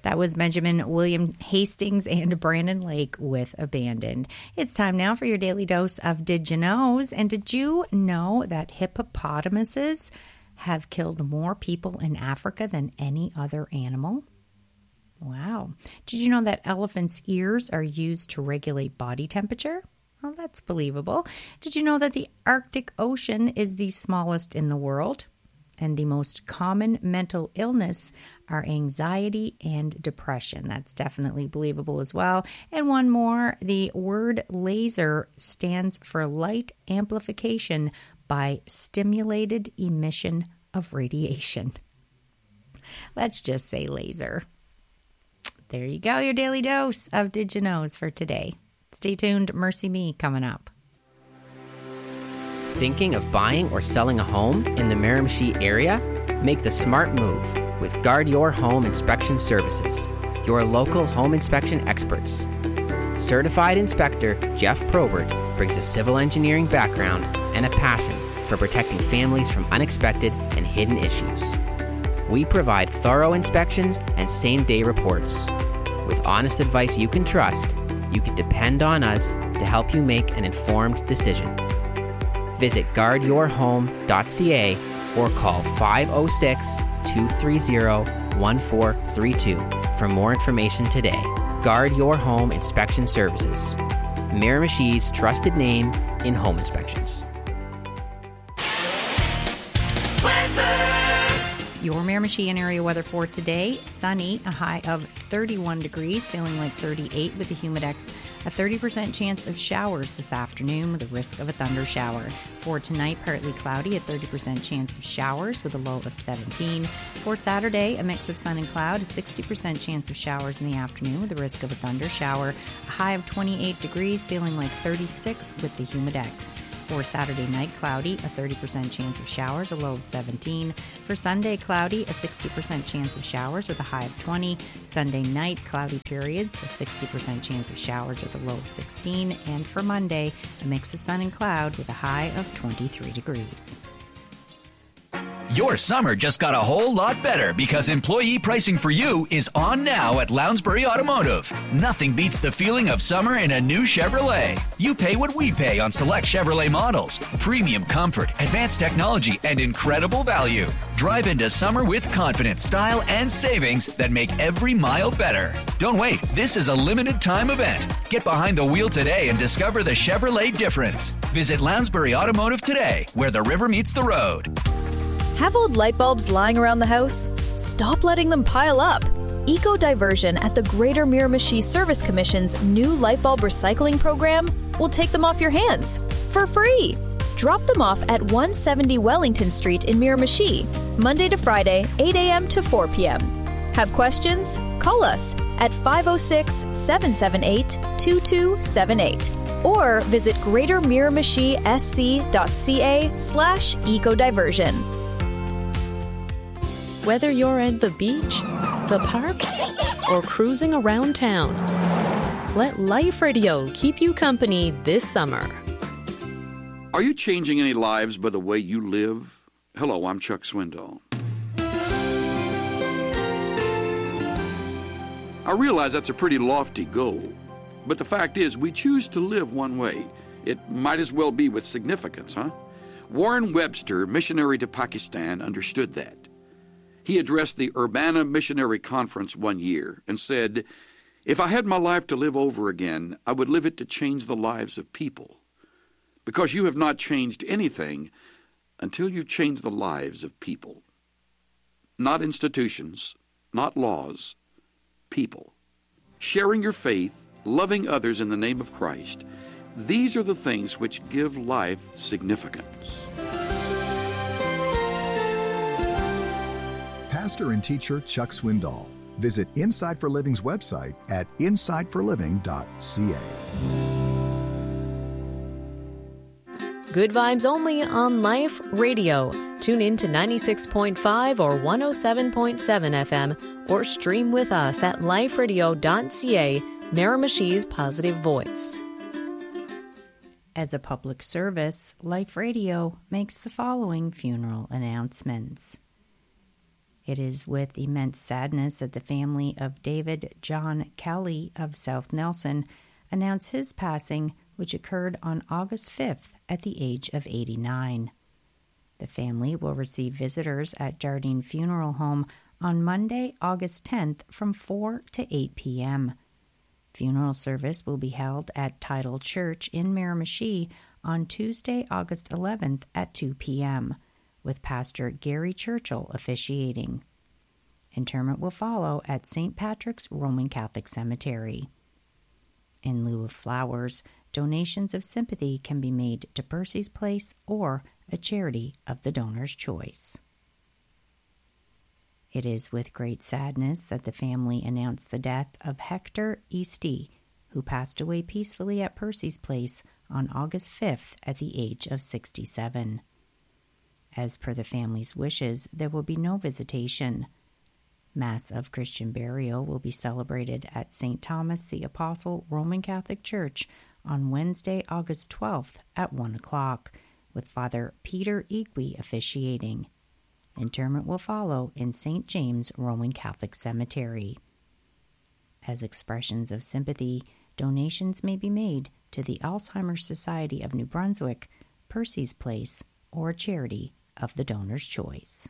That was Benjamin William Hastings and Brandon Lake with Abandoned. It's time now for your daily dose of Did You Knows. And did you know that hippopotamuses have killed more people in Africa than any other animal? Wow. Did you know that elephants' ears are used to regulate body temperature? Well, that's believable. Did you know that the Arctic Ocean is the smallest in the world? And the most common mental illness are anxiety and depression. That's definitely believable as well. And one more, the word laser stands for light amplification by stimulated emission of radiation. Let's just say laser. There you go, your daily dose of Did You Knows for today. Stay tuned, Mercy Me coming up. Thinking of buying or selling a home in the Miramichi area? Make the smart move with Guard Your Home Inspection Services, your local home inspection experts. Certified inspector Jeff Probert brings a civil engineering background and a passion for protecting families from unexpected and hidden issues. We provide thorough inspections and same-day reports. With honest advice you can trust, you can depend on us to help you make an informed decision. Visit guardyourhome.ca or call 506-230-1432 for more information today. Guard Your Home Inspection Services, Miramichi's trusted name in home inspections. Your Miramichi and area weather for today: sunny, a high of 31 degrees, feeling like 38 with a humidex, a 30% chance of showers this afternoon with a risk of a thunder shower. For tonight, partly cloudy, a 30% chance of showers with a low of 17. For Saturday, a mix of sun and cloud, a 60% chance of showers in the afternoon with a risk of a thunder shower, a high of 28 degrees, feeling like 36 with the humidex. For Saturday night, cloudy, a 30% chance of showers, a low of 17. For Sunday, cloudy, a 60% chance of showers with a high of 20. Sunday night, cloudy periods, a 60% chance of showers with a low of 16. And for Monday, a mix of sun and cloud with a high of 23 degrees. Your summer just got a whole lot better because employee pricing for you is on now at Lounsbury Automotive. Nothing beats the feeling of summer in a new Chevrolet. You pay what we pay on select Chevrolet models. Premium comfort, advanced technology, and incredible value. Drive into summer with confidence, style, and savings that make every mile better. Don't wait. This is a limited time event. Get behind the wheel today and discover the Chevrolet difference. Visit Lounsbury Automotive today, where the river meets the road. Have old light bulbs lying around the house? Stop letting them pile up. Eco-diversion at the Greater Miramichi Service Commission's new light bulb recycling program will take them off your hands for free. Drop them off at 170 Wellington Street in Miramichi, Monday to Friday, 8 a.m. to 4 p.m. Have questions? Call us at 506-778-2278 or visit greatermiramichi.sc.ca/ecodiversion. Whether you're at the beach, the park, or cruising around town, let Life Radio keep you company this summer. Are you changing any lives by the way you live? Hello, I'm Chuck Swindoll. I realize that's a pretty lofty goal, but the fact is we choose to live one way. It might as well be with significance, huh? Warren Webster, missionary to Pakistan, understood that. He addressed the Urbana Missionary Conference one year and said, "If I had my life to live over again, I would live it to change the lives of people. Because you have not changed anything until you've changed the lives of people. Not institutions, not laws, people. Sharing your faith, loving others in the name of Christ, these are the things which give life significance." Pastor and teacher Chuck Swindoll. Visit Inside for Living's website at insideforliving.ca. Good vibes only on Life Radio. Tune in to 96.5 or 107.7 FM or stream with us at liferadio.ca, Miramichi's positive voice. As a public service, Life Radio makes the following funeral announcements. It is with immense sadness that the family of David John Kelly of South Nelson announced his passing, which occurred on August 5th at the age of 89. The family will receive visitors at Jardine Funeral Home on Monday, August 10th from 4 to 8 p.m. Funeral service will be held at Tidal Church in Miramichi on Tuesday, August 11th at 2 p.m., with Pastor Gary Churchill officiating. Interment will follow at St. Patrick's Roman Catholic Cemetery. In lieu of flowers, donations of sympathy can be made to Percy's Place or a charity of the donor's choice. It is with great sadness that the family announced the death of Hector Easty, who passed away peacefully at Percy's Place on August 5th at the age of 67. As per the family's wishes, there will be no visitation. Mass of Christian burial will be celebrated at St. Thomas the Apostle Roman Catholic Church on Wednesday, August 12th at 1 o'clock, with Father Peter Igwe officiating. Interment will follow in St. James Roman Catholic Cemetery. As expressions of sympathy, donations may be made to the Alzheimer's Society of New Brunswick, Percy's Place, or a charity of the donor's choice.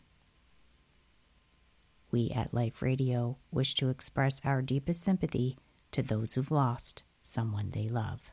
We at Life Radio wish to express our deepest sympathy to those who've lost someone they love.